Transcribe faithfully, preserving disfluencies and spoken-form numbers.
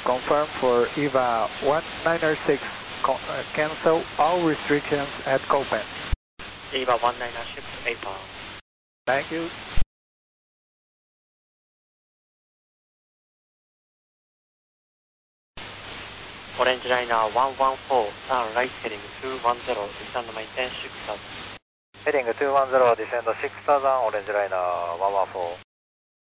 confirm for EVA one nine six, uh, cancel all restrictions at Copen. EVA one nine six, A pound. Thank you. Orange liner one one four, turn right heading two one zero, descend maintain six thousand. Heading two one zero, descend six thousand, Orange liner one one four.